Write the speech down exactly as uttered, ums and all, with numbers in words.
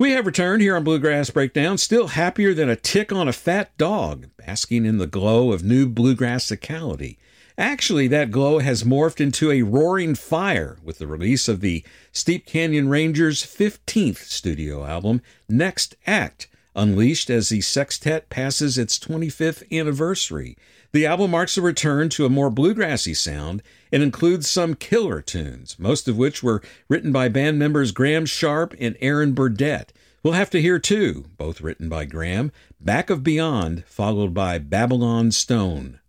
We have returned here on Bluegrass Breakdown, still happier than a tick on a fat dog, basking in the glow of new bluegrassicality. Actually, that glow has morphed into a roaring fire with the release of the Steep Canyon Rangers' fifteenth studio album, Next Act, unleashed as the sextet passes its twenty-fifth anniversary. The album marks a return to a more bluegrassy sound and includes some killer tunes, most of which were written by band members Graham Sharp and Aaron Burdett. We'll have to hear two, both written by Graham, Back of Beyond, followed by Babylon Stone.